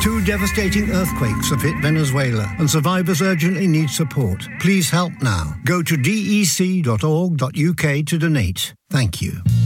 2 devastating earthquakes have hit Venezuela and survivors urgently need support. Please help now. Go to dec.org.uk to donate. Thank you.